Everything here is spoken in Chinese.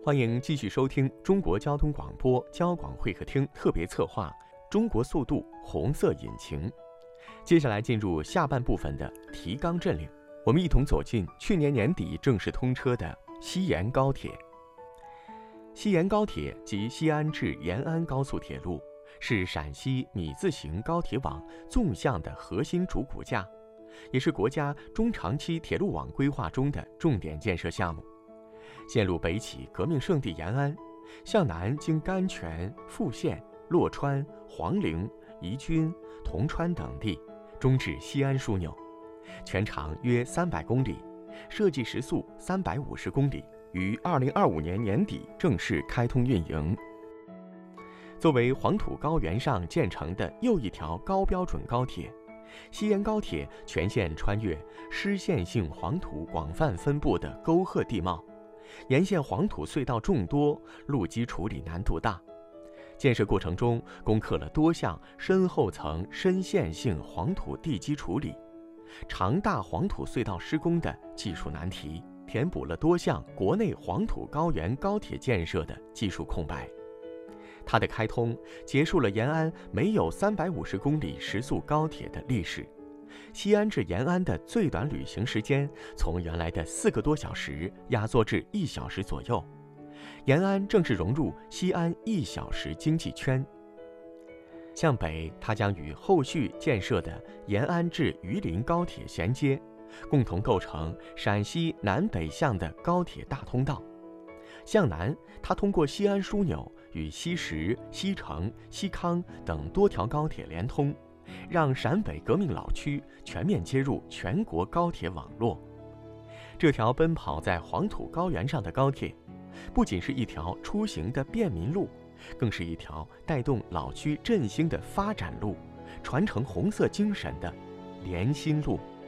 欢迎继续收听中国交通广播交广会客厅特别策划《中国速度红色引擎》。接下来进入下半部分的提纲桎领，我们一同走进去年年底正式通车的西延高铁。西延高铁即西安至延安高速铁路，是陕西米字形高铁网纵向的核心主骨架，也是国家中长期铁路网规划中的重点建设项目。线路北起革命圣地延安，向南经甘泉、富县、洛川、黄陵、宜君、铜川等地，终至西安枢纽，全长约300公里，设计时速350公里，于2025年年底正式开通运营。作为黄土高原上建成的又一条高标准高铁，西延高铁全线穿越湿陷性黄土广泛分布的沟壑地貌，沿线黄土隧道众多，路基处理难度大。建设过程中攻克了多项深厚层深陷性黄土地基处理、长大黄土隧道施工的技术难题，填补了多项国内黄土高原高铁建设的技术空白。它的开通结束了延安没有350公里时速高铁的历史，西安至延安的最短旅行时间从原来的4个多小时压缩至1小时左右，延安正式融入西安1小时经济圈。向北，它将与后续建设的延安至榆林高铁衔接，共同构成陕西南北向的高铁大通道。向南，它通过西安枢纽与西石、西城、西康等多条高铁连通，让陕北革命老区全面接入全国高铁网络。这条奔跑在黄土高原上的高铁，不仅是一条出行的便民路，更是一条带动老区振兴的发展路，传承红色精神的联心路。